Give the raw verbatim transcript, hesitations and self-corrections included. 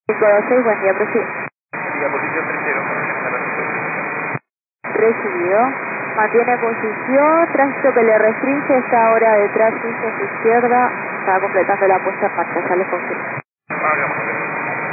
cinco dos seis, buen día, prosigue. Día posición tercero. Recibido. Mantiene posición, tránsito que le restringe, está ahora detrás suyo a su izquierda, está completando la puesta en marcha, ya le confirmo. Hagamos.